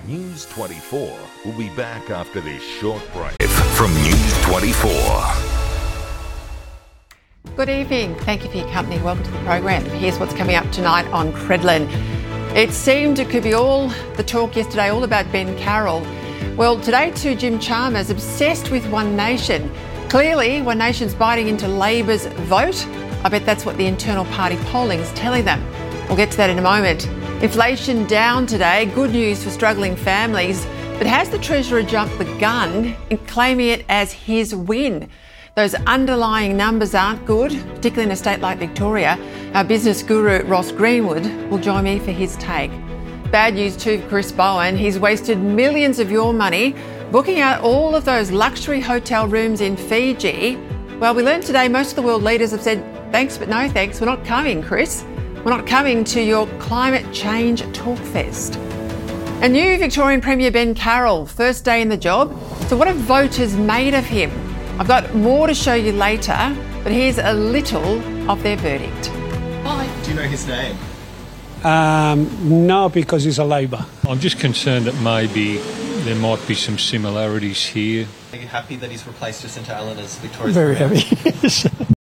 News 24 will be back after this short break. From News 24. Good evening. Thank you for your company. Welcome to the program. Here's what's coming up tonight on Credlin. It seemed it could be all the talk yesterday, all about Ben Carroll. Well, today too, Jim Chalmers obsessed with One Nation. Clearly, One Nation's biting into Labor's vote. I bet that's what the internal party polling is telling them. We'll get to that in a moment. Inflation down today, good news for struggling families. But has the Treasurer jumped the gun in claiming it as his win? Those underlying numbers aren't good, particularly in a state like Victoria. Our business guru Ross Greenwood will join me for his take. Bad news too for Chris Bowen. He's wasted millions of your money booking out all of those luxury hotel rooms in Fiji. Well, we learned today most of the world leaders have said, thanks but no thanks, we're not coming, Chris. We're not coming to your climate change talk fest. A new Victorian Premier Ben Carroll, first day in the job. So what have voters made of him? I've got more to show you later, but here's a little of their verdict. Do you know his name? No, because he's a Labor. I'm just concerned that maybe there might be some similarities here. Are you happy that he's replaced Jacinta Allen as Victoria's Very Premier? happy, yes.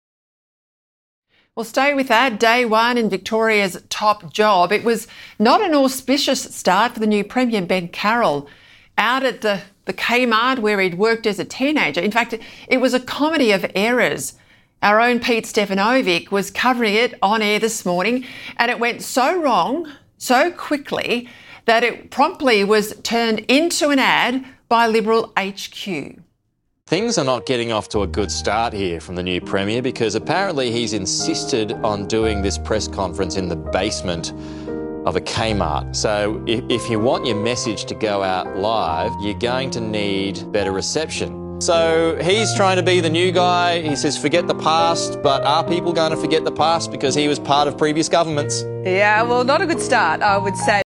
We'll stay with that. Day one in Victoria's top job. It was not an auspicious start for the new Premier Ben Carroll. Out at the Kmart where he'd worked as a teenager. In fact, it was a comedy of errors. Our own Pete Stefanovic was covering it on air this morning, and it went so wrong, so quickly, that it promptly was turned into an ad by Liberal HQ. Things are not getting off to a good start here from the new Premier because apparently he's insisted on doing this press conference in the basement of a Kmart. So if you want your message to go out live, you're going to need better reception. So he's trying to be the new guy. He says, forget the past, but are people going to forget the past because he was part of previous governments? Yeah, well, not a good start, I would say.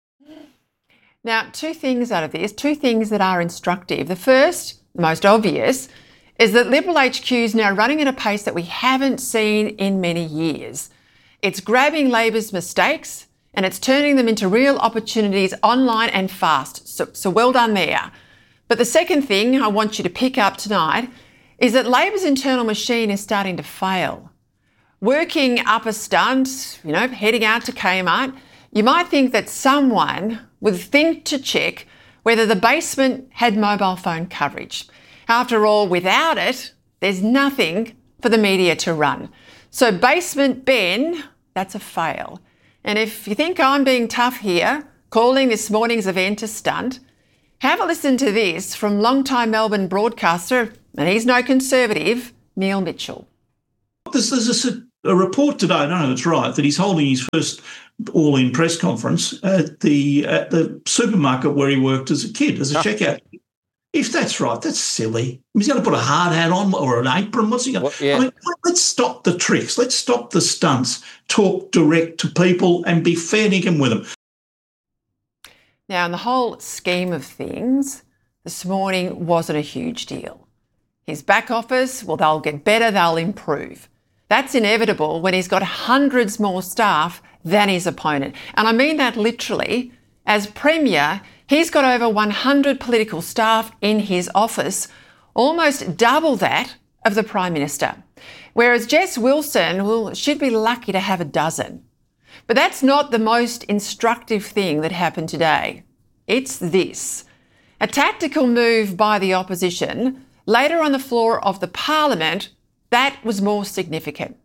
Now, two things out of this, two things that are instructive. The first, the most obvious, is that Liberal HQ is now running at a pace that we haven't seen in many years. It's grabbing Labor's mistakes and it's turning them into real opportunities online and fast. So well done there. But the second thing I want you to pick up tonight is that Labor's internal machine is starting to fail. Working up a stunt, heading out to Kmart, you might think that someone would think to check whether the basement had mobile phone coverage. After all, without it, there's nothing for the media to run. So Basement Ben, that's a fail. And if you think I'm being tough here, calling this morning's event a stunt, have a listen to this from longtime Melbourne broadcaster, and he's no conservative, Neil Mitchell. There's a report today, I don't know if it's right, that he's holding his first all-in press conference at the supermarket where he worked as a kid, as a checkout. If that's right, that's silly. He's going to put a hard hat on or an apron. What's he going to... I mean, let's stop the tricks. Let's stop the stunts. Talk direct to people and be fair dinkum with them. Now, in the whole scheme of things, this morning wasn't a huge deal. His back office, well, they'll get better, they'll improve. That's inevitable when he's got hundreds more staff than his opponent. And I mean that literally. As Premier, he's got over 100 political staff in his office, almost double that of the Prime Minister. Whereas Jess Wilson, well, she'd be lucky to have a dozen. But that's not the most instructive thing that happened today. It's this. A tactical move by the opposition later on the floor of the Parliament, that was more significant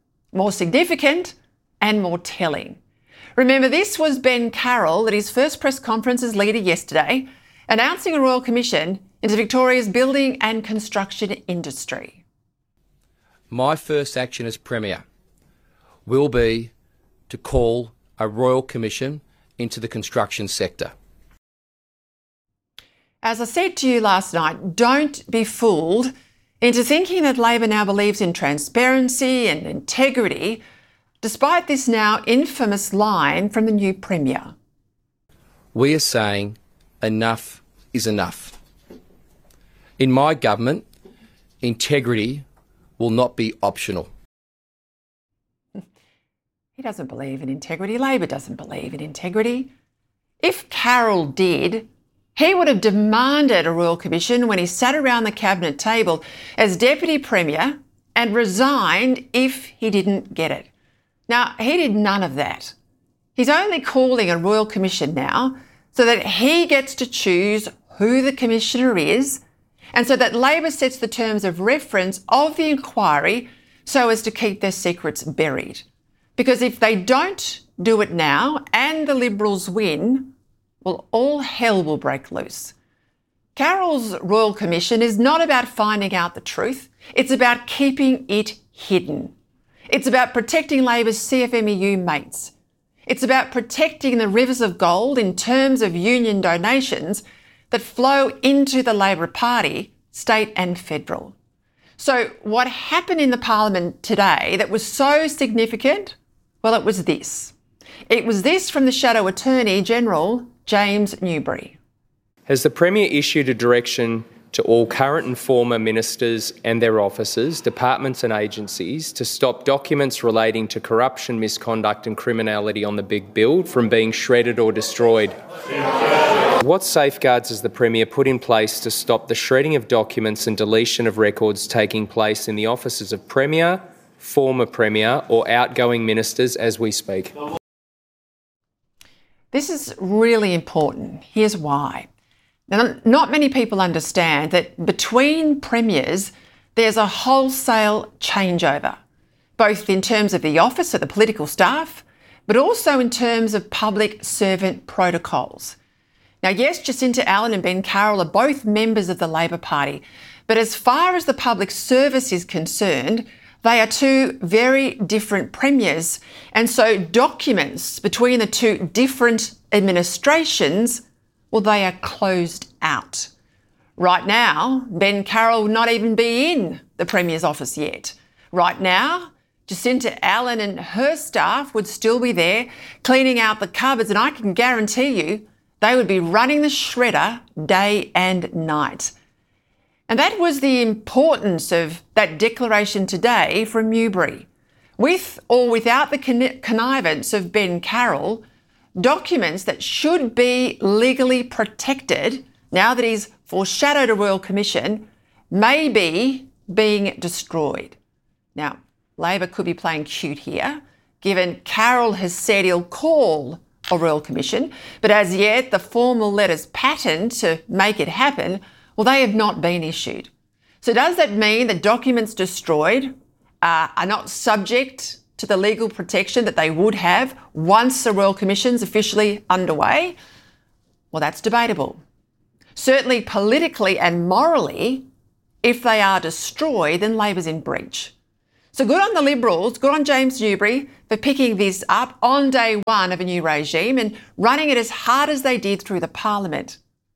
and more telling. Remember, this was Ben Carroll at his first press conference as leader yesterday, announcing a Royal Commission into Victoria's building and construction industry. My first action as Premier will be to call a Royal Commission into the construction sector. As I said to you last night, don't be fooled into thinking that Labor now believes in transparency and integrity, despite this now infamous line from the new Premier. We are saying enough is enough. In my government, integrity will not be optional. He doesn't believe in integrity. Labor doesn't believe in integrity. If Carroll did, He would have demanded a Royal Commission when he sat around the Cabinet table as Deputy Premier and resigned if he didn't get it. Now, he did none of that. He's only calling a Royal Commission now so that he gets to choose who the Commissioner is and so that Labor sets the terms of reference of the inquiry so as to keep their secrets buried. Because if they don't do it now and the Liberals win, well, all hell will break loose. Carroll's Royal Commission is not about finding out the truth. It's about keeping it hidden. It's about protecting Labor's CFMEU mates. It's about protecting the rivers of gold in terms of union donations that flow into the Labor Party, state and federal. So what happened in the Parliament today that was so significant? Well, it was this. It was this from the Shadow Attorney General, James Newbury. Has the Premier issued a direction to all current and former ministers and their officers, departments and agencies to stop documents relating to corruption, misconduct and criminality on the big build from being shredded or destroyed? What safeguards has the Premier put in place to stop the shredding of documents and deletion of records taking place in the offices of Premier, former Premier or outgoing ministers as we speak? This is really important. Here's why. Now, not many people understand that between premiers, there's a wholesale changeover, both in terms of the office of the political staff, but also in terms of public servant protocols. Now, yes, Jacinta Allan and Ben Carroll are both members of the Labor Party, but as far as the public service is concerned, they are two very different premiers. And so documents between the two different administrations, well, they are closed out. Right now, Ben Carroll will not even be in the Premier's office yet. Right now, Jacinta Allan and her staff would still be there cleaning out the cupboards, and I can guarantee you they would be running the shredder day and night. And that was the importance of that declaration today from Newbury. With or without the connivance of Ben Carroll, documents that should be legally protected, now that he's foreshadowed a Royal Commission, may be being destroyed. Now, Labor could be playing cute here, given Carroll has said he'll call a Royal Commission, but as yet the formal letters patterned to make it happen, well, they have not been issued. So does that mean that documents destroyed are not subject to the legal protection that they would have once the Royal Commission's officially underway? Well, that's debatable. Certainly politically and morally, if they are destroyed, then Labor's in breach. So good on the Liberals, good on James Newbury for picking this up on day one of a new regime and running it as hard as they did through the Parliament.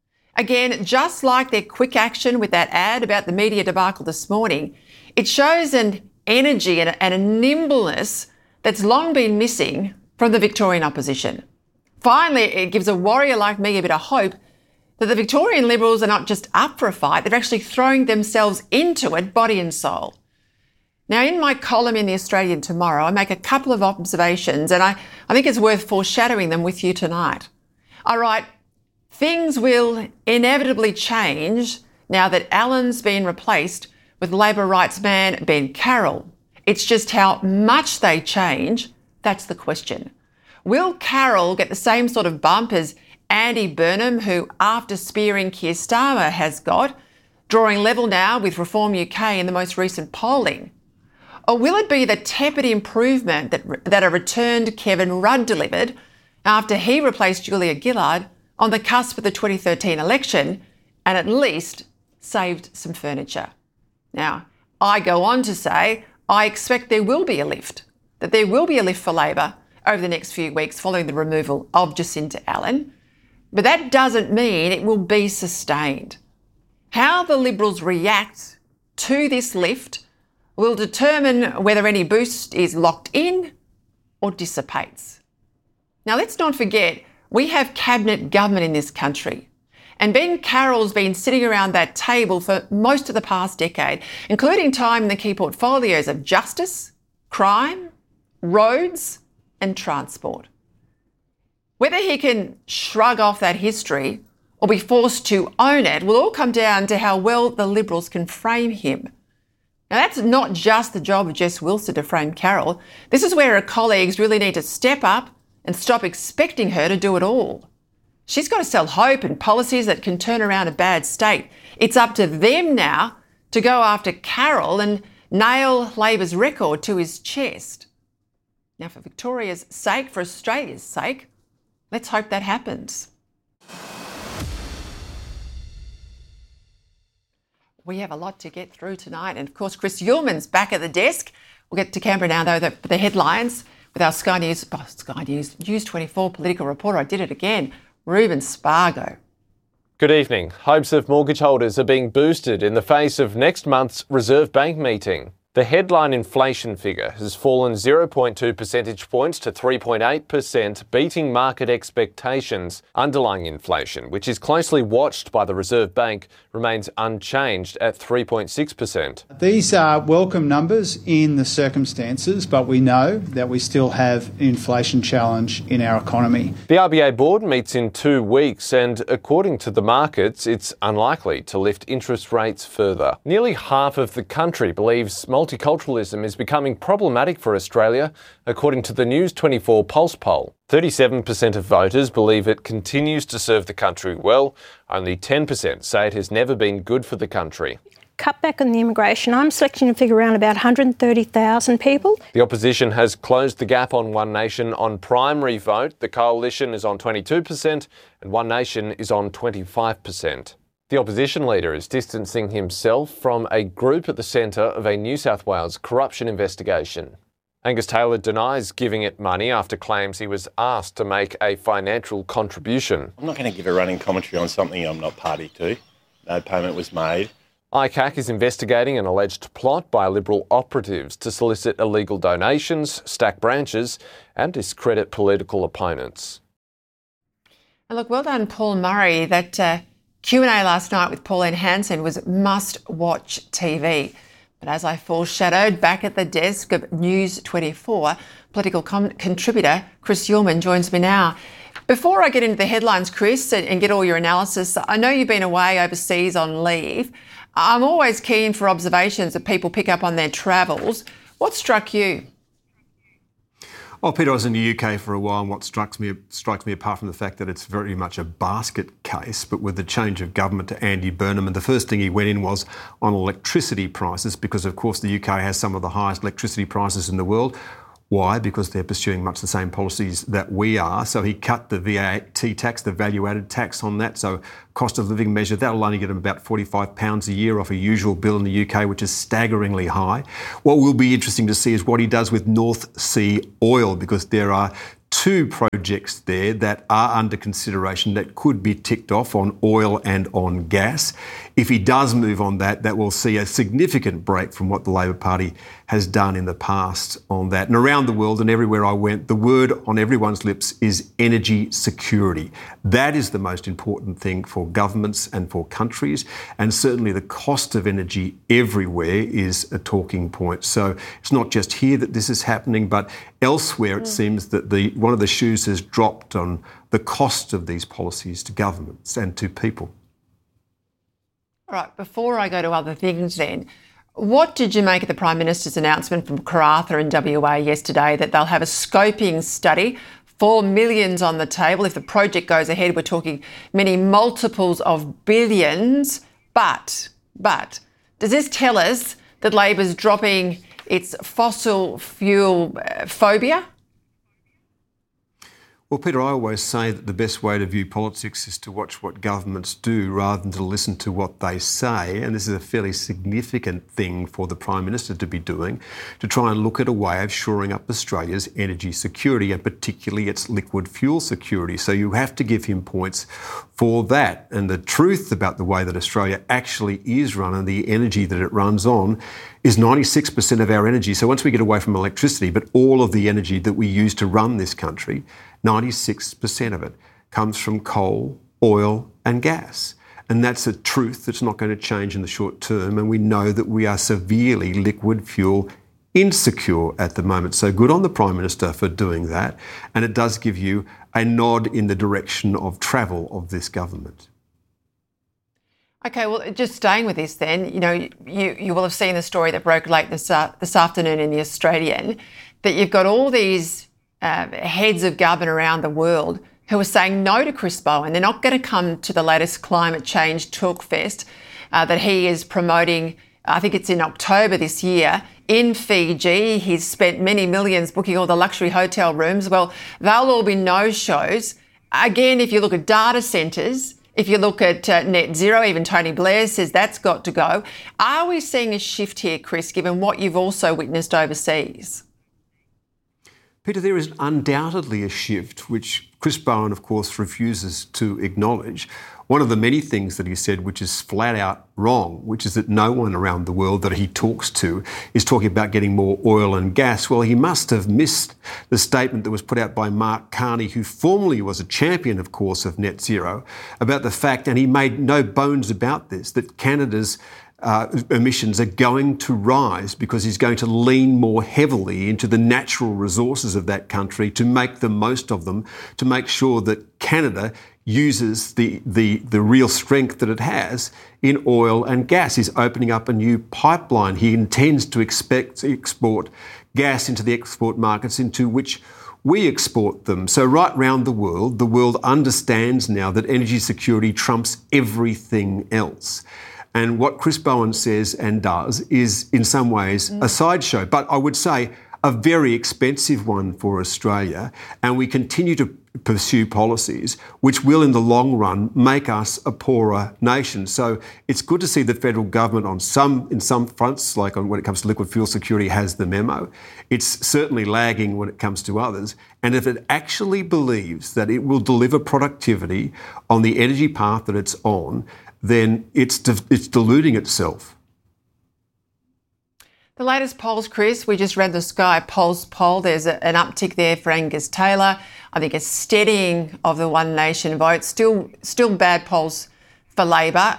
Again, just like their quick action with that ad about the media debacle this morning, it shows an energy and a nimbleness that's long been missing from the Victorian opposition. Finally, it gives a warrior like me a bit of hope that the Victorian Liberals are not just up for a fight, they're actually throwing themselves into it, body and soul. Now, in my column in The Australian tomorrow, I make a couple of observations, and I think it's worth foreshadowing them with you tonight. I write, things will inevitably change now that Allan's been replaced with Labor rights man Ben Carroll. It's just how much they change, that's the question. Will Carroll get the same sort of bump as Andy Burnham, who, after spearing Keir Starmer, has got, drawing level now with Reform UK in the most recent polling? Or will it be the tepid improvement that a returned Kevin Rudd delivered after he replaced Julia Gillard on the cusp of the 2013 election and at least saved some furniture? Now, I go on to say I expect there will be a lift, that there will be a lift for Labor over the next few weeks following the removal of Jacinta Allan, but that doesn't mean it will be sustained. How the Liberals react to this lift will determine whether any boost is locked in or dissipates. Now, let's not forget, we have cabinet government in this country. And Ben Carroll's been sitting around that table for most of the past decade, including time in the key portfolios of justice, crime, roads and transport. Whether he can shrug off that history or be forced to own it will all come down to how well the Liberals can frame him. Now, that's not just the job of Jess Wilson to frame Carroll. This is where her colleagues really need to step up and stop expecting her to do it all. She's got to sell hope and policies that can turn around a bad state. It's up to them now to go after Carroll and nail Labor's record to his chest. Now, for Victoria's sake, for Australia's sake, let's hope that happens. We have a lot to get through tonight. And of course, Chris Uhlmann's back at the desk. We'll get to Canberra now, though, the headlines with our Sky News News 24 political reporter. I did it again, Ruben Spargo. Good evening. Hopes of mortgage holders are being boosted in the face of next month's Reserve Bank meeting. The headline inflation figure has fallen 0.2 percentage points to 3.8%, beating market expectations. Underlying inflation, which is closely watched by the Reserve Bank, remains unchanged at 3.6%. These are welcome numbers in the circumstances, but we know that we still have an inflation challenge in our economy. The RBA board meets in 2 weeks and, according to the markets, it's unlikely to lift interest rates further. Nearly half of the country believes multiculturalism is becoming problematic for Australia, according to the News 24 Pulse poll. 37% of voters believe it continues to serve the country well. Only 10% say it has never been good for the country. Cut back on the immigration. I'm selecting a figure around about 130,000 people. The opposition has closed the gap on One Nation on primary vote. The coalition is on 22% and One Nation is on 25%. The opposition leader is distancing himself from a group at the centre of a New South Wales corruption investigation. Angus Taylor denies giving it money after claims he was asked to make a financial contribution. I'm not going to give a running commentary on something I'm not party to. No payment was made. ICAC is investigating an alleged plot by Liberal operatives to solicit illegal donations, stack branches and discredit political opponents. And look, well done, Paul Murray. That Q&A last night with Pauline Hanson was must-watch TV. But as I foreshadowed, back at the desk of News 24, political contributor Chris Uhlmann joins me now. Before I get into the headlines, Chris, and get all your analysis, I know you've been away overseas on leave. I'm always keen for observations that people pick up on their travels. What struck you? Well, Peter, I was in the UK for a while, and what strikes me apart from the fact that it's very much a basket case, but with the change of government to Andy Burnham, and the first thing he went in was on electricity prices, because of course the UK has some of the highest electricity prices in the world. Why? Because they're pursuing much the same policies that we are. So he cut the VAT tax, the value-added tax on that. So cost of living measure, that'll only get him about £45 a year off a usual bill in the UK, which is staggeringly high. What will be interesting to see is what he does with North Sea oil, because there are 2 projects there that are under consideration that could be ticked off on oil and on gas. If he does move on that, that will see a significant break from what the Labor Party has done in the past on that. And around the world and everywhere I went, the word on everyone's lips is energy security. That is the most important thing for governments and for countries. And certainly the cost of energy everywhere is a talking point. So it's not just here that this is happening, but elsewhere it seems that one of the shoes has dropped on the cost of these policies to governments and to people. All right, before I go to other things then, what did you make of the Prime Minister's announcement from Karratha in WA yesterday that they'll have a scoping study, $4 million on the table? If the project goes ahead, we're talking many multiples of billions. But does this tell us that Labor's dropping its fossil fuel phobia? Well, Peter, I always say that the best way to view politics is to watch what governments do rather than to listen to what they say. And this is a fairly significant thing for the Prime Minister to be doing, to try and look at a way of shoring up Australia's energy security, and particularly its liquid fuel security. So you have to give him points for that. And the truth about the way that Australia actually is run and the energy that it runs on is 96% of our energy. So once we get away from electricity, but all of the energy that we use to run this country, 96% of it comes from coal, oil and gas. And that's a truth that's not going to change in the short term. And we know that we are severely liquid fuel insecure at the moment. So good on the Prime Minister for doing that. And it does give you a nod in the direction of travel of this government. Okay, well, just staying with this then, you will have seen the story that broke late this afternoon in The Australian, that you've got all these heads of government around the world who are saying no to Chris Bowen. They're not going to come to the latest climate change talkfest that he is promoting. I think it's in October this year in Fiji. He's spent many millions booking all the luxury hotel rooms. Well, they'll all be no-shows. Again, if you look at data centres, if you look at net zero, even Tony Blair says that's got to go. Are we seeing a shift here, Chris, given what you've also witnessed overseas? Peter, there is undoubtedly a shift, which Chris Bowen, of course, refuses to acknowledge. One of the many things that he said, which is flat out wrong, which is that no one around the world that he talks to is talking about getting more oil and gas. Well, he must have missed the statement that was put out by Mark Carney, who formerly was a champion, of course, of net zero, about the fact, and he made no bones about this, that Canada's emissions are going to rise because he's going to lean more heavily into the natural resources of that country to make the most of them, to make sure that Canada uses the real strength that it has in oil and gas. He's opening up a new pipeline. He intends to export gas into the export markets into which we export them. So right round the world understands now that energy security trumps everything else. And what Chris Bowen says and does is, in some ways, a sideshow. But I would say a very expensive one for Australia. And we continue to pursue policies which will, in the long run, make us a poorer nation. So it's good to see the federal government in some fronts, like when it comes to liquid fuel security, has the memo. It's certainly lagging when it comes to others. And if it actually believes that it will deliver productivity on the energy path that it's on, then it's deluding itself. The latest polls, Chris, we just read the Sky Pulse poll. There's an uptick there for Angus Taylor. I think a steadying of the One Nation vote. Still bad polls for Labor.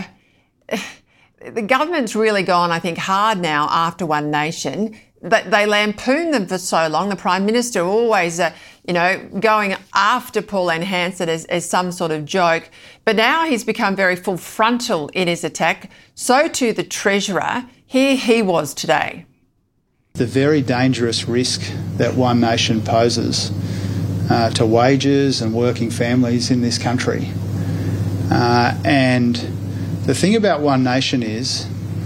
The government's really gone, I think, hard now after One Nation. They lampooned them for so long. The Prime Minister always, going after Pauline Hanson as some sort of joke. But now he's become very full frontal in his attack. So too the Treasurer. Here he was today. The very dangerous risk that One Nation poses to wages and working families in this country. And the thing about One Nation is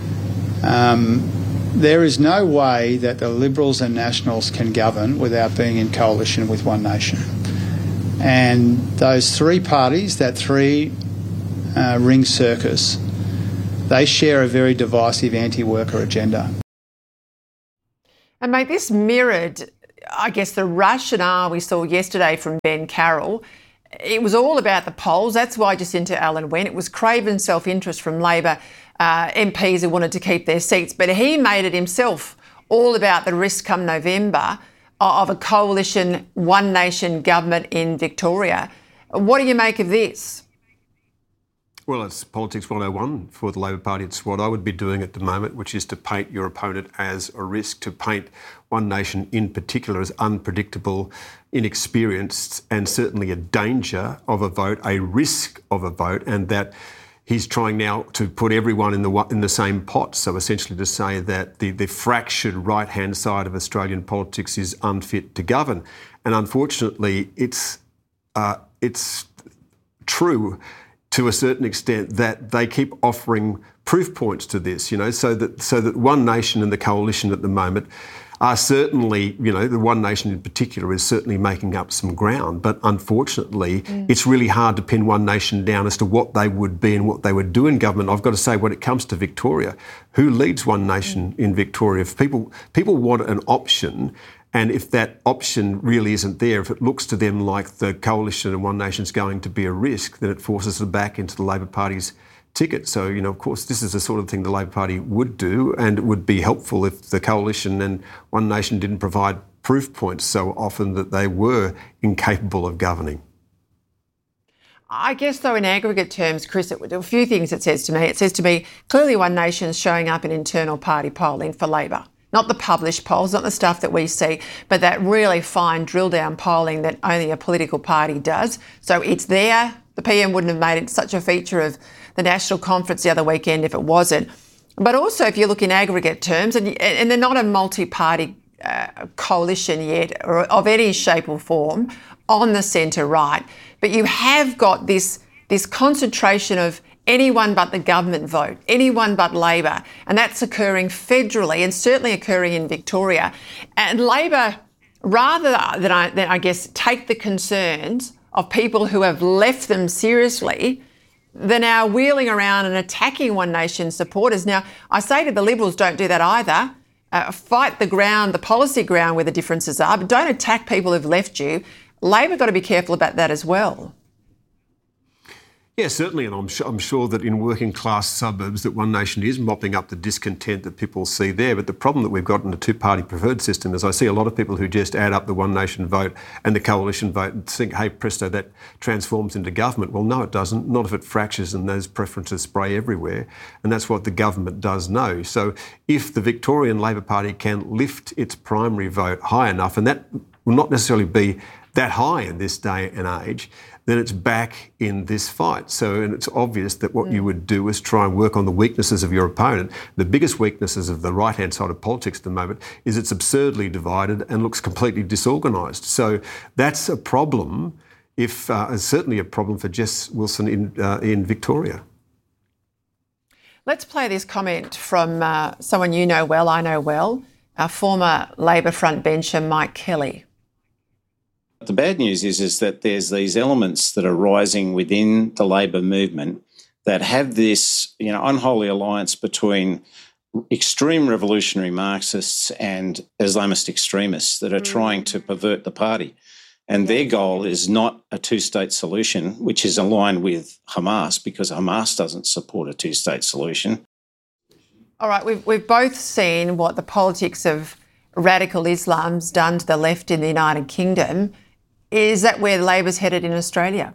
there is no way that the Liberals and Nationals can govern without being in coalition with One Nation. And those three parties, that three-ring circus, they share a very divisive anti-worker agenda. And mate, this mirrored, I guess, the rationale we saw yesterday from Ben Carroll. It was all about the polls. That's why Jacinta Allen went. It was craven self-interest from Labor MPs who wanted to keep their seats. But he made it himself all about the risk come November of a coalition One Nation government in Victoria. What do you make of this? Well, it's politics 101 for the Labor Party. It's what I would be doing at the moment, which is to paint your opponent as a risk, to paint One Nation in particular as unpredictable, inexperienced, and certainly a danger of a vote, a risk of a vote, and that he's trying now to put everyone in the same pot. So essentially to say that the fractured right-hand side of Australian politics is unfit to govern. And unfortunately, it's true to a certain extent that they keep offering proof points to this, so that One Nation and the coalition at the moment are certainly, the One Nation in particular is certainly making up some ground. But unfortunately, it's really hard to pin One Nation down as to what they would be and what they would do in government. I've got to say, when it comes to Victoria, who leads One Nation in Victoria? If people want an option, and if that option really isn't there, if it looks to them like the coalition and One Nation's going to be a risk, then it forces them back into the Labor Party's ticket. So, of course, this is the sort of thing the Labor Party would do, and it would be helpful if the coalition and One Nation didn't provide proof points so often that they were incapable of governing. I guess, though, in aggregate terms, Chris, a few things it says to me. It says to me, clearly One Nation's showing up in internal party polling for Labor. Not the published polls, not the stuff that we see, but that really fine drill-down polling that only a political party does. So it's there, The PM wouldn't have made it such a feature of the national conference the other weekend if it wasn't. But also, if you look in aggregate terms, and they're not a multi-party coalition yet, or of any shape or form, on the centre-right, but you have got this concentration of anyone but the government vote, anyone but Labor, and that's occurring federally and certainly occurring in Victoria. And Labor, rather than I guess take the concerns of people who have left them seriously, they're now wheeling around and attacking One Nation supporters. Now, I say to the Liberals, don't do that either. Fight the ground, the policy ground where the differences are, but don't attack people who've left you. Labor got to be careful about that as well. Yeah, certainly, and I'm sure that in working class suburbs that One Nation is mopping up the discontent that people see there. But the problem that we've got in the two-party preferred system is I see a lot of people who just add up the One Nation vote and the coalition vote and think, hey, presto, that transforms into government. Well, no, it doesn't. Not if it fractures and those preferences spray everywhere. And that's what the government does know. So if the Victorian Labor Party can lift its primary vote high enough, and that will not necessarily be that high in this day and age, then it's back in this fight. So, and it's obvious that what you would do is try and work on the weaknesses of your opponent. The biggest weaknesses of the right-hand side of politics at the moment is it's absurdly divided and looks completely disorganised. So that's a problem, certainly a problem for Jess Wilson in Victoria. Let's play this comment from someone you know well, I know well, former Labor frontbencher Mike Kelly. The bad news is that there's these elements that are rising within the Labor movement that have this, unholy alliance between extreme revolutionary Marxists and Islamist extremists that are trying to pervert the party. And their goal is not a two-state solution, which is aligned with Hamas, because Hamas doesn't support a two-state solution. All right, we've both seen what the politics of radical Islam's done to the left in the United Kingdom. Is that where Labor's headed in Australia?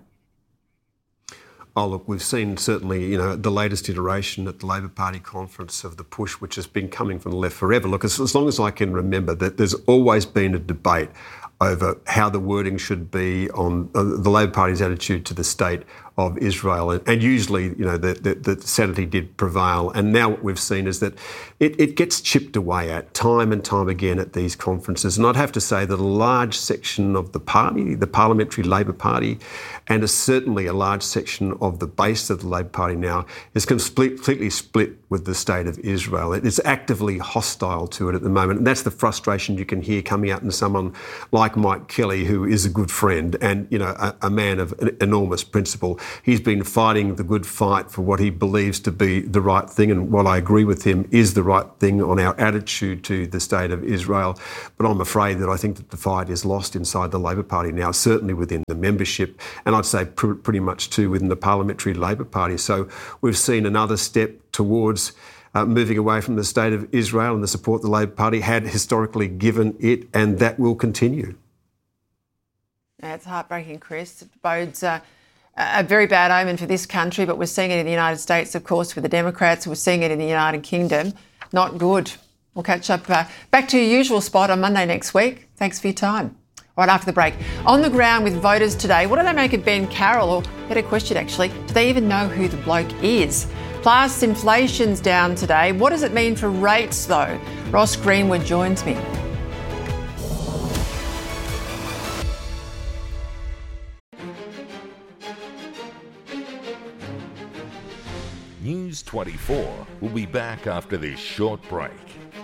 Oh, look, we've seen certainly, the latest iteration at the Labor Party conference of the push, which has been coming from the left forever. Look, as long as I can remember, that there's always been a debate over how the wording should be on the Labor Party's attitude to the state of Israel. And usually, the sanity did prevail. And now what we've seen is that it gets chipped away at time and time again at these conferences. And I'd have to say that a large section of the party, the Parliamentary Labor Party, and certainly a large section of the base of the Labor Party now is completely split with the state of Israel. It is actively hostile to it at the moment. And that's the frustration you can hear coming out in someone like Mike Kelly, who is a good friend and, a man of enormous principle. He's been fighting the good fight for what he believes to be the right thing, and what I agree with him is the right thing on our attitude to the state of Israel. But I'm afraid that I think that the fight is lost inside the Labor Party now, certainly within the membership, and I'd say pretty much too within the Parliamentary Labor Party. So we've seen another step towards moving away from the state of Israel and the support the Labor Party had historically given it, and that will continue. Yeah, it's heartbreaking, Chris. It bodes a very bad omen for this country, but we're seeing it in the United States, of course, with the Democrats. We're seeing it in the United Kingdom. Not good. We'll catch up back to your usual spot on Monday next week. Thanks for your time. Right after the break. On the ground with voters today, what do they make of Ben Carroll? Or better question, actually, do they even know who the bloke is? Plus, inflation's down today. What does it mean for rates, though? Ross Greenwood joins me. News 24 will be back after this short break.